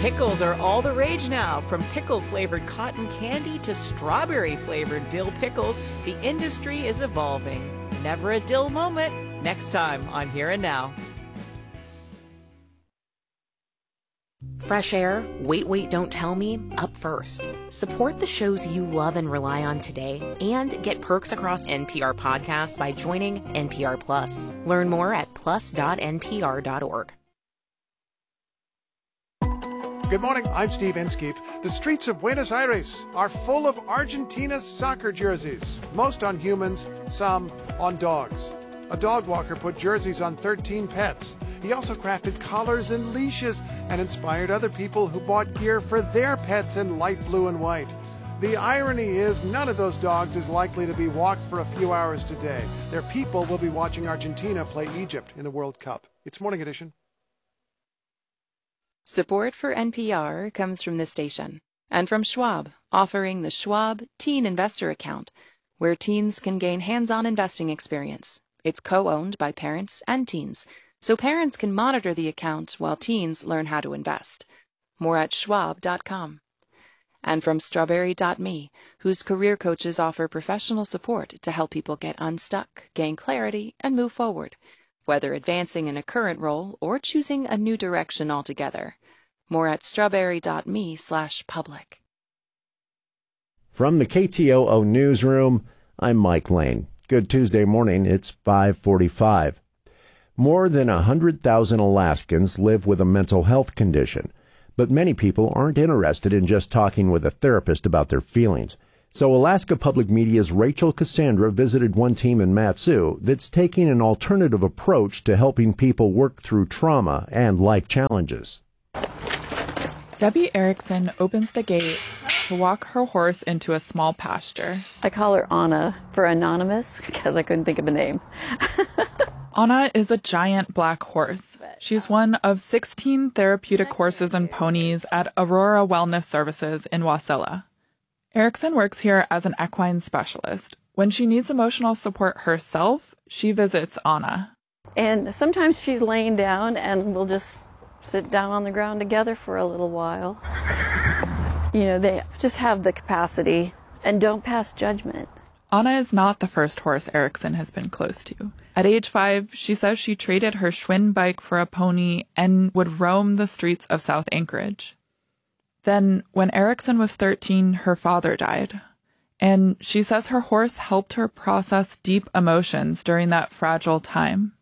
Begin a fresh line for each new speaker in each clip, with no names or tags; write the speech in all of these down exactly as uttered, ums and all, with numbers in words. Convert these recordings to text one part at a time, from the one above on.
Pickles are all the rage now. From pickle-flavored cotton candy to strawberry-flavored dill pickles, the industry is evolving. Never a dill moment. Next time on Here and Now.
Fresh Air, Wait, Wait, Don't Tell Me, up first. Support the shows you love and rely on today and get perks across N P R podcasts by joining N P R Plus. Learn more at plus dot n p r dot org.
Good morning, I'm Steve Inskeep. The streets of Buenos Aires are full of Argentina's soccer jerseys, most on humans, some on dogs. A dog walker put jerseys on thirteen pets. He also crafted collars and leashes and inspired other people who bought gear for their pets in light blue and white. The irony is none of those dogs is likely to be walked for a few hours today. Their people will be watching Argentina play Egypt in the World Cup. It's Morning Edition.
Support for N P R comes from this station and from Schwab, offering the Schwab Teen Investor Account, where teens can gain hands-on investing experience. It's co-owned by parents and teens, so parents can monitor the account while teens learn how to invest. More at schwab dot com. And from strawberry dot me, whose career coaches offer professional support to help people get unstuck, gain clarity, and move forward, whether advancing in a current role or choosing a new direction altogether. More at strawberry dot me slash public.
From the K T O O Newsroom, I'm Mike Lane. Good Tuesday morning, it's five forty-five. More than one hundred thousand Alaskans live with a mental health condition, but many people aren't interested in just talking with a therapist about their feelings. So Alaska Public Media's Rachel Cassandra visited one team in Mat-Su that's taking an alternative approach to helping people work through trauma and life challenges.
Debbie Erickson opens the gate to walk her horse into a small pasture.
I call her Anna for anonymous because I couldn't think of a name.
Anna is a giant black horse. She's one of sixteen therapeutic horses and ponies at Aurora Wellness Services in Wasilla. Erickson works here as an equine specialist. When she needs emotional support herself, she visits Anna.
And sometimes she's laying down and we'll just sit down on the ground together for a little while. You know, they just have the capacity and don't pass judgment.
Anna is not the first horse Erickson has been close to. At age five, she says she traded her Schwinn bike for a pony and would roam the streets of South Anchorage. Then, when Erickson was thirteen, her father died. And she says her horse helped her process deep emotions during that fragile time.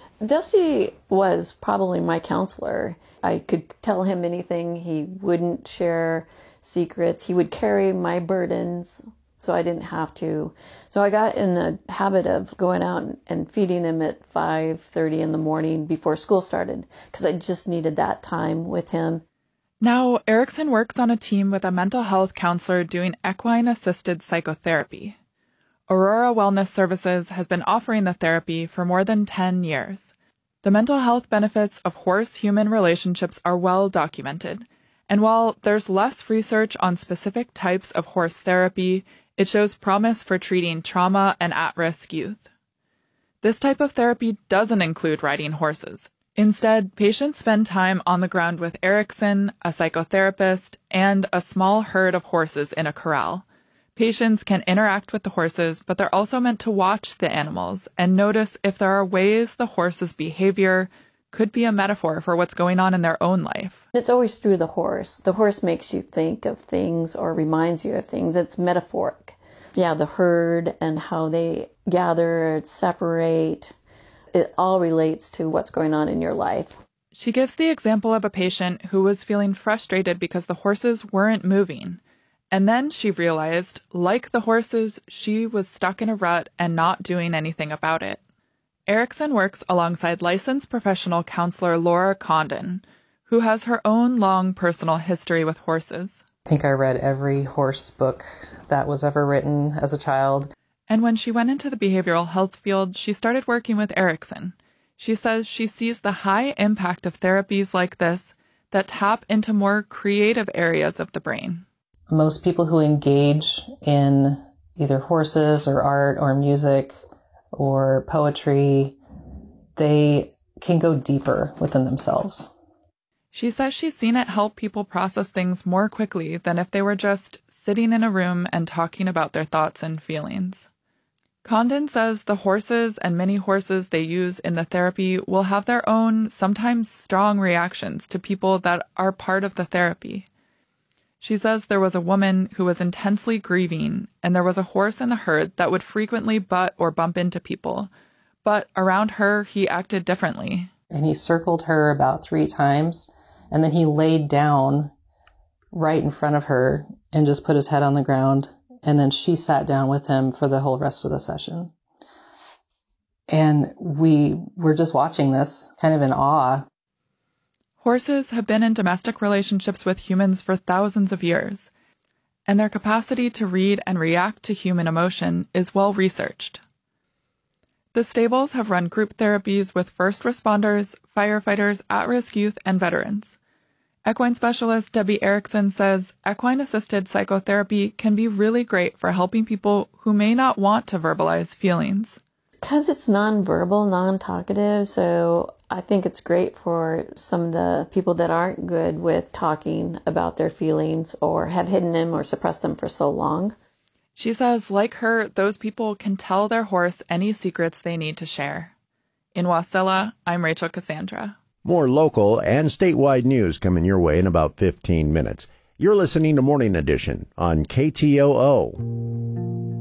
Dusty was probably my counselor. I could tell him anything. He wouldn't share secrets. He would carry my burdens, so I didn't have to. So I got in the habit of going out and feeding him at five thirty in the morning before school started, because I just needed that time with him.
Now, Erickson works on a team with a mental health counselor doing equine-assisted psychotherapy. Aurora Wellness Services has been offering the therapy for more than ten years. The mental health benefits of horse-human relationships are well documented, and while there's less research on specific types of horse therapy, it shows promise for treating trauma and at-risk youth. This type of therapy doesn't include riding horses. Instead, patients spend time on the ground with Erickson, a psychotherapist, and a small herd of horses in a corral. Patients can interact with the horses, but they're also meant to watch the animals and notice if there are ways the horse's behavior could be a metaphor for what's going on in their own life.
It's always through the horse. The horse makes you think of things or reminds you of things. It's metaphoric. Yeah, the herd and how they gather, separate, it all relates to what's going on in your life.
She gives the example of a patient who was feeling frustrated because the horses weren't moving. And then she realized, like the horses, she was stuck in a rut and not doing anything about it. Erickson works alongside licensed professional counselor Laura Condon, who has her own long personal history with horses.
I think I read every horse book that was ever written as a child.
And when she went into the behavioral health field, she started working with Erickson. She says she sees the high impact of therapies like this that tap into more creative areas of the brain.
Most people who engage in either horses or art or music or poetry, they can go deeper within themselves.
She says she's seen it help people process things more quickly than if they were just sitting in a room and talking about their thoughts and feelings. Condon says the horses and mini horses they use in the therapy will have their own, sometimes strong reactions to people that are part of the therapy. She says there was a woman who was intensely grieving, and there was a horse in the herd that would frequently butt or bump into people. But around her, he acted differently.
And he circled her about three times, and then he laid down right in front of her and just put his head on the ground. And then she sat down with him for the whole rest of the session. And we were just watching this kind of in awe.
Horses have been in domestic relationships with humans for thousands of years, and their capacity to read and react to human emotion is well researched. The stables have run group therapies with first responders, firefighters, at-risk youth, and veterans. Equine specialist Debbie Erickson says equine-assisted psychotherapy can be really great for helping people who may not want to verbalize feelings.
Because it's non-verbal, non-talkative, so I think it's great for some of the people that aren't good with talking about their feelings or have hidden them or suppressed them for so long.
She says, like her, those people can tell their horse any secrets they need to share. In Wasilla, I'm Rachel Cassandra.
More local and statewide news coming your way in about fifteen minutes. You're listening to Morning Edition on K T O O.